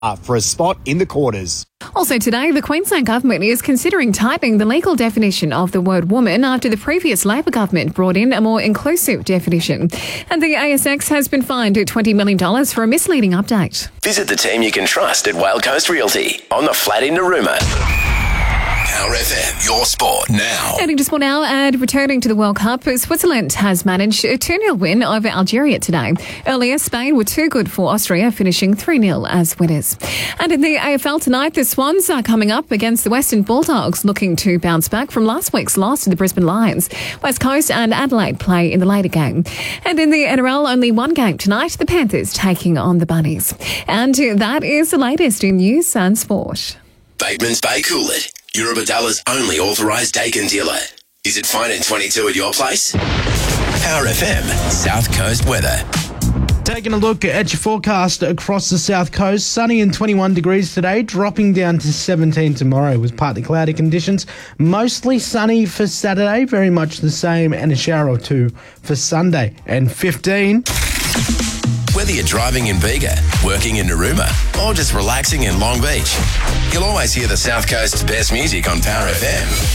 for a spot in the quarters. Also today, the Queensland Government is considering tightening the legal definition of the word woman after the previous Labor government brought in a more inclusive definition. And the ASX has been fined $20 million for a misleading update. Visit the team you can trust at Whale Coast Realty on the flat in Narooma. Power FM, your sport now. Heading to sport now and returning to the World Cup, Switzerland has managed a 2-0 win over Algeria today. Earlier, Spain were too good for Austria, finishing 3-0 as winners. And in the AFL tonight, the Swans are coming up against the Western Bulldogs, looking to bounce back from last week's loss to the Brisbane Lions. West Coast and Adelaide play in the later game. And in the NRL, only one game tonight, the Panthers taking on the Bunnies. And that is the latest in news and sport. Bateman's Bay Coolid, Eurobadalla's only authorised Dakin dealer. Is it fine at 22 at your place? Power FM, South Coast weather. Taking a look at your forecast across the South Coast, sunny and 21 degrees today, dropping down to 17 tomorrow with partly cloudy conditions. Mostly sunny for Saturday, very much the same, and a shower or two for Sunday. And 15... Whether you're driving in Bega, working in Narooma, or just relaxing in Long Beach, you'll always hear the South Coast's best music on Power FM.